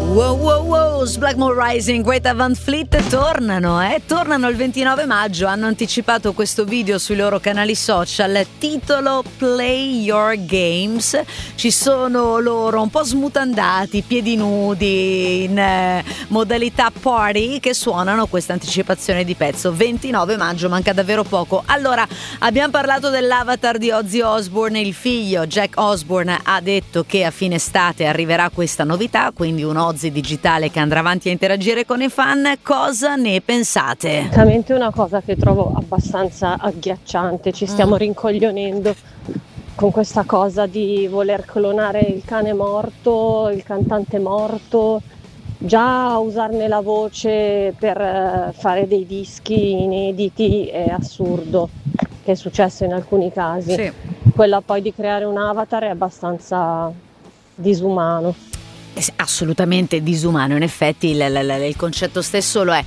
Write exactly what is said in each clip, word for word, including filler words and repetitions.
Wow wow wow, Blackmore Rising, Greta Van Fleet tornano, eh? Tornano il ventinove maggio, hanno anticipato questo video sui loro canali social, titolo Play Your Games. Ci sono loro un po' smutandati, piedi nudi, in eh, modalità party, che suonano questa anticipazione di pezzo. ventinove maggio, manca davvero poco. Allora, abbiamo parlato dell'avatar di Ozzy Osbourne, il figlio Jack Osbourne ha detto che a fine estate arriverà questa novità, quindi un Ozzy digitale che andrà avanti a interagire con i fan. Cosa ne pensate? Veramente una cosa che trovo abbastanza agghiacciante, ci stiamo mm. rincoglionendo con questa cosa di voler clonare il cane morto, il cantante morto. Già usarne la voce per fare dei dischi inediti è assurdo, che è successo in alcuni casi. Sì. Quella poi di creare un avatar è abbastanza disumano. Assolutamente disumano, in effetti il, il, il concetto stesso lo è.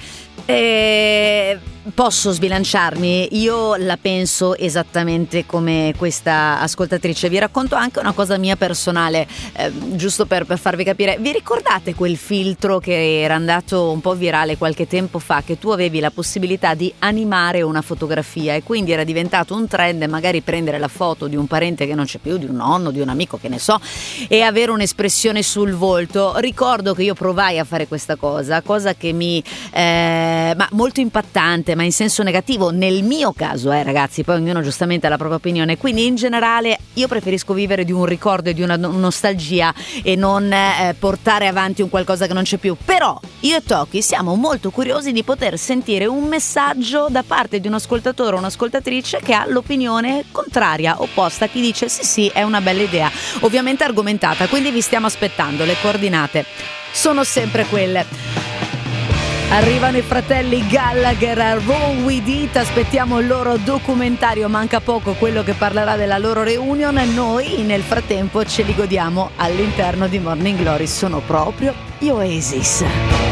E posso sbilanciarmi? Io la penso esattamente come questa ascoltatrice. Vi racconto anche una cosa mia personale, eh, giusto per, per farvi capire. Vi ricordate quel filtro che era andato un po' virale qualche tempo fa, che tu avevi la possibilità di animare una fotografia e quindi era diventato un trend magari prendere la foto di un parente che non c'è più, di un nonno, di un amico, che ne so, e avere un'espressione sul volto? Ricordo che io provai a fare questa cosa, cosa che mi eh, ma molto impattante, ma in senso negativo nel mio caso, eh ragazzi, poi ognuno giustamente ha la propria opinione, quindi in generale io preferisco vivere di un ricordo e di una nostalgia e non eh, portare avanti un qualcosa che non c'è più. Però io e Toki siamo molto curiosi di poter sentire un messaggio da parte di un ascoltatore o un'ascoltatrice che ha l'opinione contraria, opposta, chi dice sì sì è una bella idea, ovviamente argomentata, quindi vi stiamo aspettando. Le coordinate sono sempre quelle. Arrivano i fratelli Gallagher a Roll With It, aspettiamo il loro documentario, manca poco quello che parlerà della loro reunion. Noi nel frattempo ce li godiamo all'interno di Morning Glory, sono proprio gli Oasis.